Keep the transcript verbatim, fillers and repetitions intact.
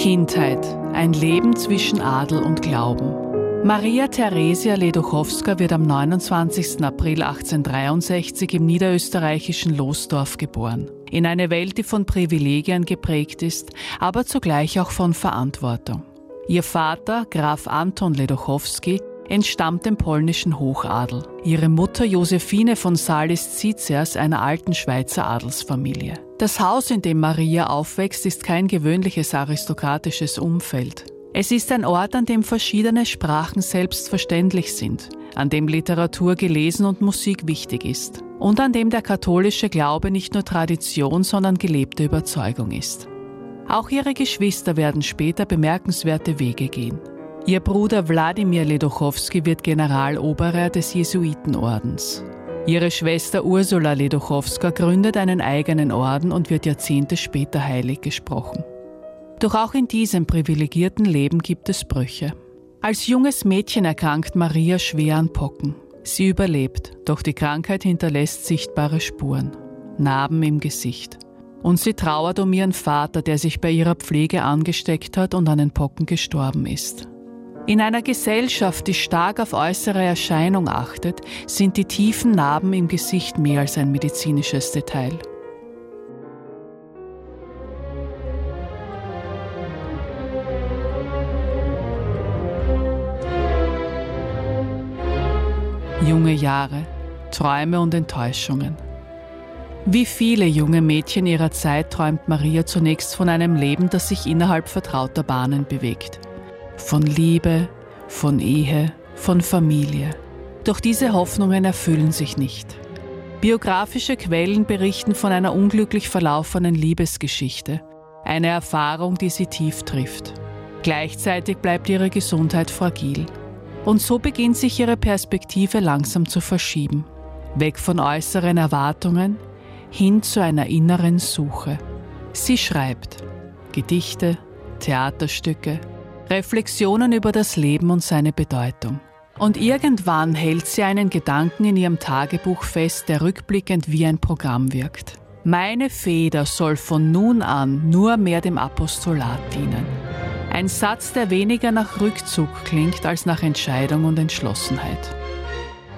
Kindheit, ein Leben zwischen Adel und Glauben. Maria Theresia Ledochowska wird am neunundzwanzigsten April achtzehnhundertdreiundsechzig im niederösterreichischen Losdorf geboren. In eine Welt, die von Privilegien geprägt ist, aber zugleich auch von Verantwortung. Ihr Vater, Graf Anton Ledochowski, entstammt dem polnischen Hochadel. Ihre Mutter Josephine von Salis-Zietziers einer alten Schweizer Adelsfamilie. Das Haus, in dem Maria aufwächst, ist kein gewöhnliches aristokratisches Umfeld. Es ist ein Ort, an dem verschiedene Sprachen selbstverständlich sind, an dem Literatur gelesen und Musik wichtig ist und an dem der katholische Glaube nicht nur Tradition, sondern gelebte Überzeugung ist. Auch ihre Geschwister werden später bemerkenswerte Wege gehen. Ihr Bruder Wladimir Ledochowski wird Generaloberherr des Jesuitenordens. Ihre Schwester Ursula Ledochowska gründet einen eigenen Orden und wird Jahrzehnte später heilig gesprochen. Doch auch in diesem privilegierten Leben gibt es Brüche. Als junges Mädchen erkrankt Maria schwer an Pocken. Sie überlebt, doch die Krankheit hinterlässt sichtbare Spuren, Narben im Gesicht. Und sie trauert um ihren Vater, der sich bei ihrer Pflege angesteckt hat und an den Pocken gestorben ist. In einer Gesellschaft, die stark auf äußere Erscheinung achtet, sind die tiefen Narben im Gesicht mehr als ein medizinisches Detail. Junge Jahre, Träume und Enttäuschungen. Wie viele junge Mädchen ihrer Zeit träumt Maria zunächst von einem Leben, das sich innerhalb vertrauter Bahnen bewegt. Von Liebe, von Ehe, von Familie. Doch diese Hoffnungen erfüllen sich nicht. Biografische Quellen berichten von einer unglücklich verlaufenen Liebesgeschichte, eine Erfahrung, die sie tief trifft. Gleichzeitig bleibt ihre Gesundheit fragil. Und so beginnt sich ihre Perspektive langsam zu verschieben. Weg von äußeren Erwartungen, hin zu einer inneren Suche. Sie schreibt Gedichte, Theaterstücke, Reflexionen über das Leben und seine Bedeutung. Und irgendwann hält sie einen Gedanken in ihrem Tagebuch fest, der rückblickend wie ein Programm wirkt. Meine Feder soll von nun an nur mehr dem Apostolat dienen. Ein Satz, der weniger nach Rückzug klingt als nach Entscheidung und Entschlossenheit.